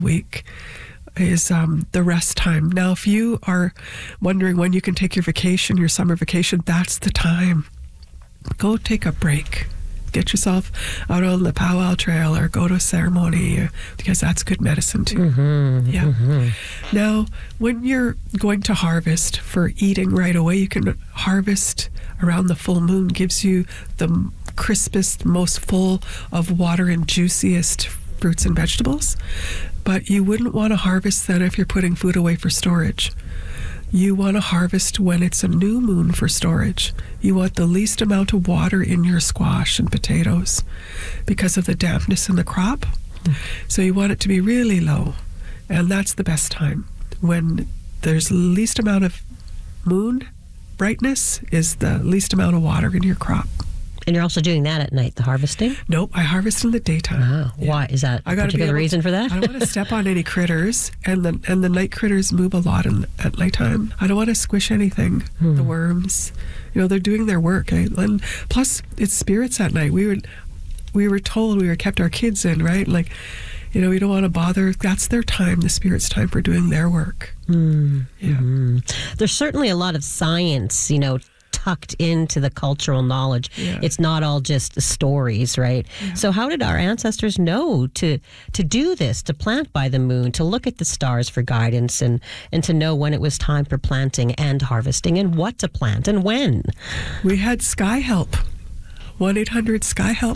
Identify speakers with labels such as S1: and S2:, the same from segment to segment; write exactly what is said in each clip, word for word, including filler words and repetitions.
S1: week is um, the rest time. Now, if you are wondering when you can take your vacation, your summer vacation, that's the time. Go take a break. Get yourself out on the powwow trail or go to a ceremony, because that's good medicine too.
S2: Mm-hmm,
S1: yeah.
S2: Mm-hmm.
S1: Now, when you're going to harvest for eating right away, you can harvest around the full moon. Gives you the crispest, most full of water and juiciest fruits and vegetables. But you wouldn't want to harvest then if you're putting food away for storage. You want to harvest when it's a new moon for storage. You want the least amount of water in your squash and potatoes because of the dampness in the crop. Mm. So you want it to be really low. And that's the best time. When there's least amount of moon brightness is the least amount of water in your crop.
S2: And you're also doing that at night, the harvesting?
S1: Nope, I harvest in the daytime.
S2: Wow.
S1: Yeah.
S2: Why? Is that a particular reason for that?
S1: I don't want to step on any critters, and the, and the night critters move a lot in, at nighttime. I don't want to squish anything, hmm. the worms. You know, they're doing their work. Eh? And plus, it's spirits at night. We were, we were told, we were kept our kids in, right? Like, you know, we don't want to bother. That's their time, the spirit's time for doing their work.
S2: Mm.
S1: Yeah.
S2: Mm-hmm. There's certainly a lot of science, you know, tucked into the cultural knowledge.
S1: Yeah.
S2: It's not all just the stories, right?
S1: Yeah.
S2: So how did our ancestors know to to do this, to plant by the moon, to look at the stars for guidance, and, and to know when it was time for planting and harvesting, and what to plant and when?
S1: We had Sky Help. one eight hundred Sky Help.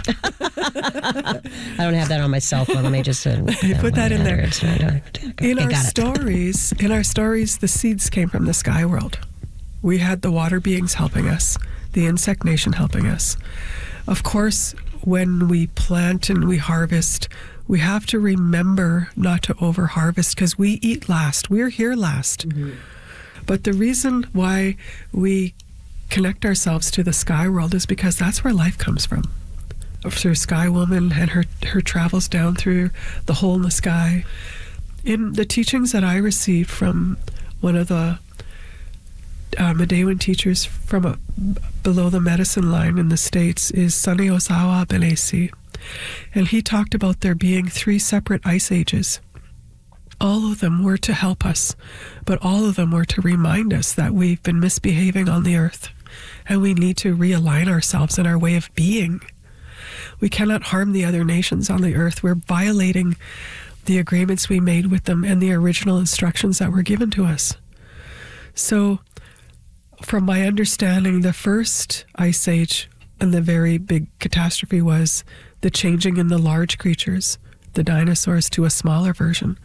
S2: I don't have that on my cell phone. Let me just uh,
S1: put that in there.
S2: Okay,
S1: in our
S2: got it.
S1: stories, in our stories, the seeds came from the sky world. We had the water beings helping us, the insect nation helping us. Of course, when we plant and we harvest, we have to remember not to over harvest, because we eat last. We're here last. Mm-hmm. But the reason why we connect ourselves to the sky world is because that's where life comes from. Through Sky Woman and her, her travels down through the hole in the sky. In the teachings that I received from one of the Uh, Medewan teachers from a, below the medicine line in the States is Sonny Ozawa Benesi. And he talked about there being three separate ice ages. All of them were to help us, but all of them were to remind us that we've been misbehaving on the earth and we need to realign ourselves in our way of being. We cannot harm the other nations on the earth. We're violating the agreements we made with them and the original instructions that were given to us. So, from my understanding, the first ice age and the very big catastrophe was the changing in the large creatures, the dinosaurs, to a smaller version.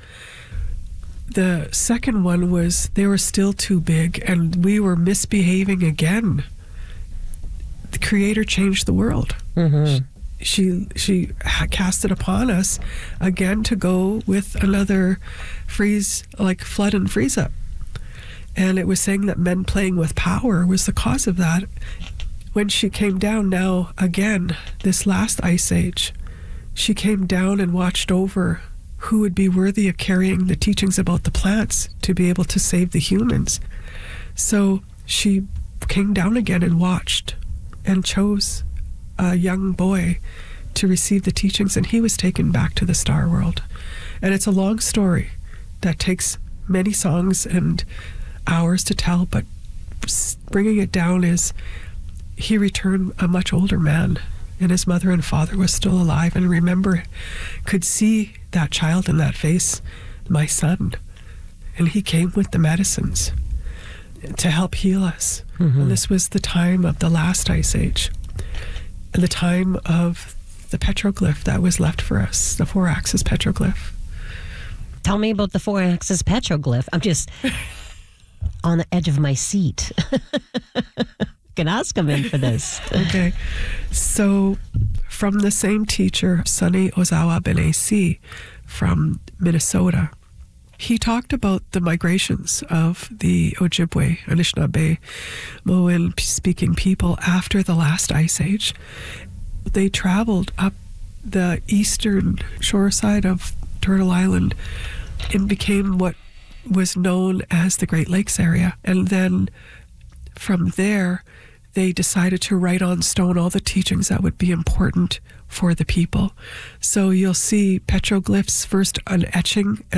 S1: The second one was they were still too big and we were misbehaving again. The Creator changed the world. Mm-hmm. She she cast it upon us again to go with another freeze, like flood and freeze up. And it was saying that men playing with power was the cause of that. When she came down now, again, this last ice age, she came down and watched over who would be worthy of carrying the teachings about the plants to be able to save the humans. So she came down again and watched and chose a young boy to receive the teachings, and he was taken back to the star world. And it's a long story that takes many songs and hours to tell, but bringing it down is he returned a much older man, and his mother and father was still alive, and remember, could see that child in that face, my son, and he came with the medicines to help heal us. Mm-hmm. And this was the time of the last ice age, and the time of the petroglyph that was left for us, the four-axis petroglyph.
S2: Tell me about the four-axis petroglyph. I'm just on the edge of my seat. Can ask him in for this.
S1: Okay. So from the same teacher, Sonny Ozawa Benesi from Minnesota, he talked about the migrations of the Ojibwe, Anishinaabe, Moan-speaking people after the last ice age. They traveled up the eastern shore side of Turtle Island and became what was known as the Great Lakes area. And then from there, they decided to write on stone all the teachings that would be important for the people. So you'll see petroglyphs, first an etching,